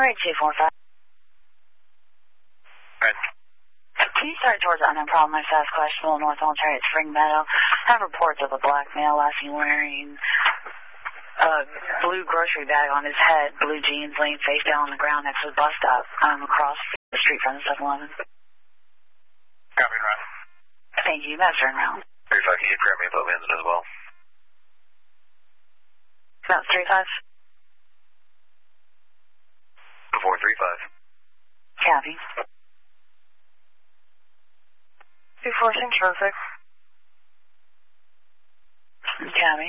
Right, 245. Right. Can you start towards the unknown problem? My fast clash, Little North Military at Spring Meadow. I have reports of a black male last seen wearing a blue grocery bag on his head, blue jeans, laying face down on the ground next to the bus stop across the street from the 7-Eleven. Copy, Ron. Thank you. That's turn around. 35, can you grab me both ends as well? That's 35. 435. Copy. 246, traffic. Copy.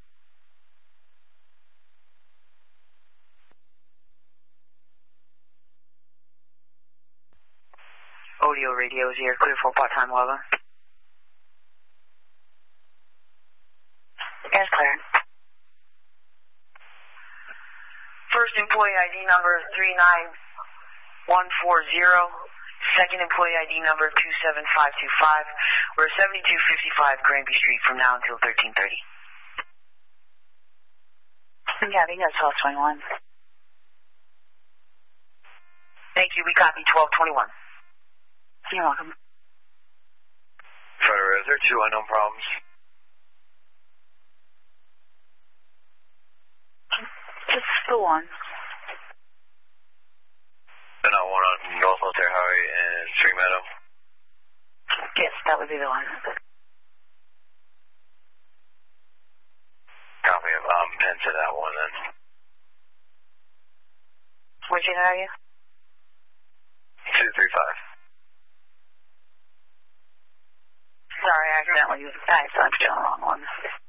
Audio radio is here, clear for part-time weather. Yes, clear. First employee ID number 39140. Second employee ID number 27525. We're 7255 Granby Street from now until 13:30. Copy. That's 1221. Thank you. We copy 1221. You're welcome. Federal, is there 2 unknown problems? Just the one. And not one on North Military Highway and Spring Meadow? Yes, that would be the one. Copy. Pen to that one then. Which unit are you? 235. Sorry, I accidentally put the wrong one.